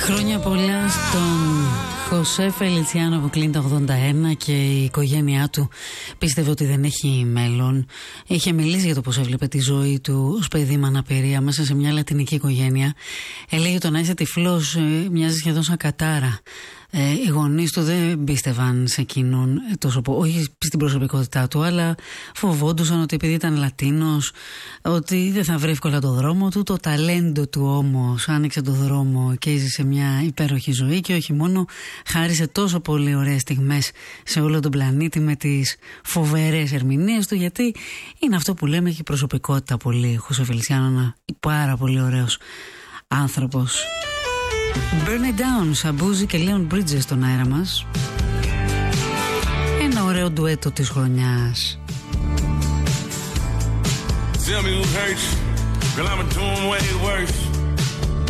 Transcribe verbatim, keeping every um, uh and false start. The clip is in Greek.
Χρόνια πολλά στον Χωσέ Φελιτσιάνο που κλείνει τα ογδόντα ένα και η οικογένειά του πίστευε ότι δεν έχει μέλλον. Είχε μιλήσει για το πώς έβλεπε τη ζωή του ως παιδί με αναπηρία μέσα σε μια λατινική οικογένεια. Έλεγε το να είσαι τυφλός μοιάζει σχεδόν σαν κατάρα. Ε, οι γονείς του δεν πίστευαν σε εκείνον τόσο, όχι στην προσωπικότητά του, αλλά φοβόντουσαν ότι επειδή ήταν Λατίνος, ότι δεν θα βρει εύκολα το δρόμο του. Το ταλέντο του όμως άνοιξε το δρόμο και έζησε μια υπέροχη ζωή και όχι μόνο, χάρισε τόσο πολύ ωραίες στιγμές σε όλο τον πλανήτη με τις φοβερές ερμηνείες του, γιατί είναι αυτό που λέμε, έχει προσωπικότητα πολύ. Χωσέ Φελιτσιάνο, ένα πάρα πολύ ωραίος άνθρωπος. Burn It Down, Σαμπούζη και Leon Bridges στον αέρα μας. Ένα ωραίο ντουέτο της χρονιάς. Tell me who hurt you, girl, I'ma do 'em way worse.